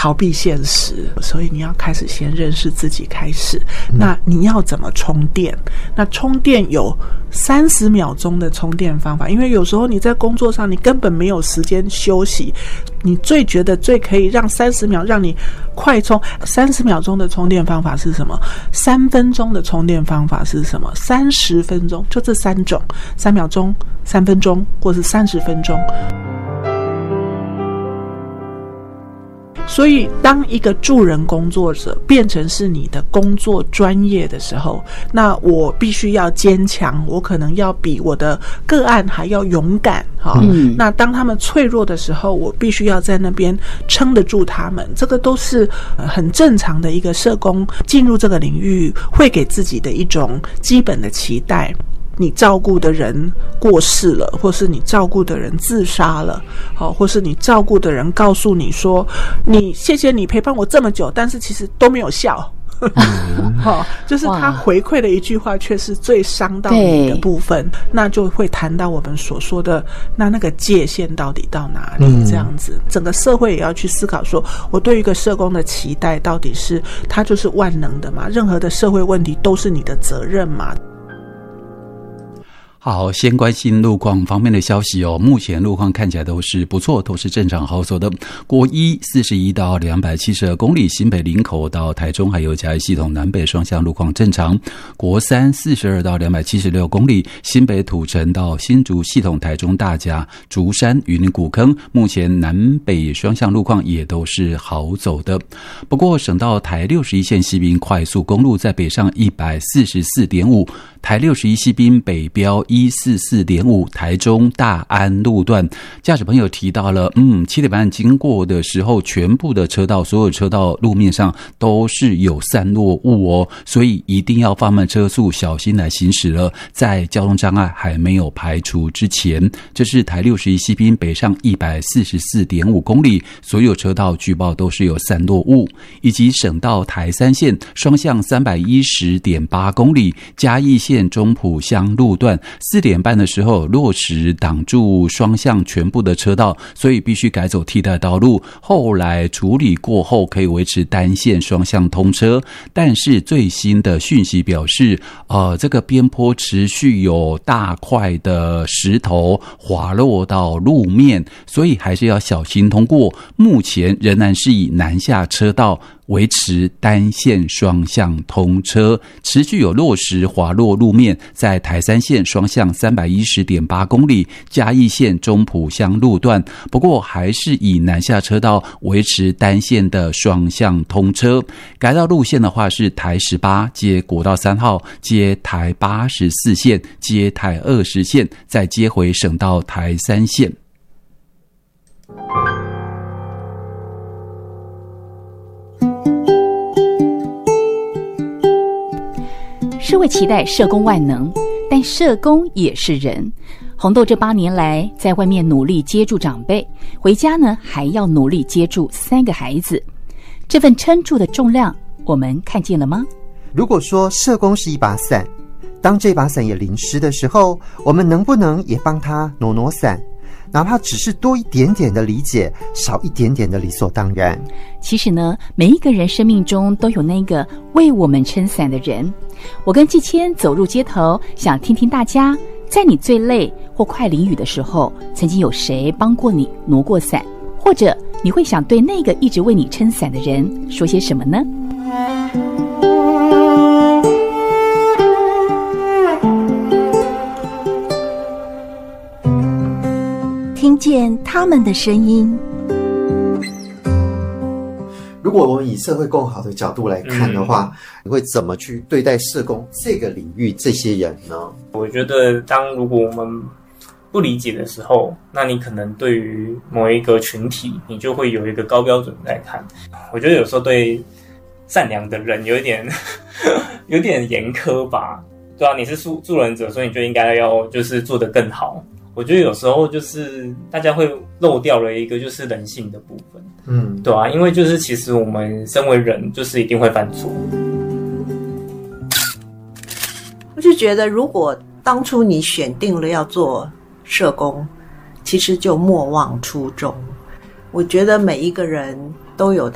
逃避现实，所以你要开始先认识自己开始。那你要怎么充电？那充电有30秒钟的充电方法，因为有时候你在工作上你根本没有时间休息，你觉得最可以让30秒让你快充。30秒钟的充电方法是什么？3分钟的充电方法是什么？30分钟，就这3种，3秒钟、3分钟或是30分钟。所以当一个助人工作者变成是你的工作专业的时候，那我必须要坚强，我可能要比我的个案还要勇敢。那当他们脆弱的时候，我必须要在那边撑得住他们，这个都是很正常的一个社工进入这个领域会给自己的一种基本的期待。你照顾的人过世了，或是你照顾的人自杀了，或是你照顾的人告诉你说谢谢你陪伴我这么久，但是其实都没有效。就是他回馈的一句话却是最伤到你的部分，那就会谈到我们所说的那个界限到底到哪里。这样子整个社会也要去思考说，我对于一个社工的期待到底是他就是万能的嘛？任何的社会问题都是你的责任嘛？ 好，先关心路况方面的消息哦。目前路况看起来都是不错，都是正常好走的。国一41到272公里，新北林口到台中还有嘉义系统南北双向路况正常。国三42到276公里，新北土城到新竹系统台中大甲、竹山、云林古坑，目前南北双向路况也都是好走的。不过省道台61线西滨快速公路在北上 144.5， 台61西滨北标144.5， 台中大安路段，驾驶朋友提到了7点半经过的时候，全部的车道，所有车道路面上都是有散落物哦，所以一定要放慢车速，小心来行驶了，在交通障碍还没有排除之前。这是台61西滨北上 144.5 公里，所有车道据报都是有散落物，以及省道台3线双向 310.8 公里，嘉义县中埔乡路段4点半的时候落实挡住双向全部的车道，所以必须改走替代道路，后来处理过后可以维持单线双向通车。但是最新的讯息表示这个边坡持续有大块的石头滑落到路面，所以还是要小心通过。目前仍然是以南下车道维持单线双向通车，持续有落石滑落路面，在台3线双向 310.8 公里，嘉义县中埔乡路段，不过还是以南下车道维持单线的双向通车。改道路线的话是台18接国道3号，接台84线，接台20线，再接回省道台3线。 社会期待社工万能，但社工也是人。红豆这8年来在外面努力接住长辈，回家呢还要努力接住3个孩子，这份撑住的重量我们看见了吗？ 如果说社工是一把伞，当这把伞也淋湿的时候，我们能不能也帮他挪挪伞？哪怕只是多一点点的理解，少一点点的理所当然。 其实呢，每一个人生命中都有那个为我们撑伞的人。我跟季谦走入街头，想听听大家，在你最累或快淋雨的时候，曾经有谁帮过你挪过伞？或者你会想对那个一直为你撑伞的人说些什么呢？ 听见他们的声音。 如果我们以社会共好的角度来看的话，你会怎么去对待社工这个领域这些人呢？ 我觉得如果我们不理解的时候，那你可能对于某一个群体，你就会有一个高标准在看。我觉得有时候对善良的人有一点严苛吧，对啊，你是助人者，所以你就应该要就是做得更好。我觉得有时候就是大家会漏掉了一个就是人性的部分，对啊，因为就是其实我们身为人就是一定会犯错。 我就觉得如果当初你选定了要做社工，其实就莫忘初衷。我觉得每一个人都有